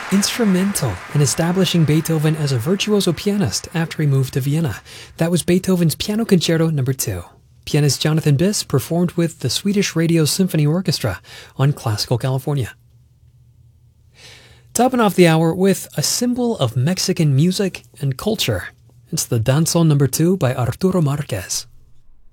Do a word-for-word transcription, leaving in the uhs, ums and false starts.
instrumental in establishing Beethoven as a virtuoso pianist after he moved to Vienna. That was Beethoven's Piano Concerto Number two. Pianist Jonathan Biss performed with the Swedish Radio Symphony Orchestra on Classical California. Topping off the hour with a symbol of Mexican music and culture. It's the Danzón Number two by Arturo Márquez.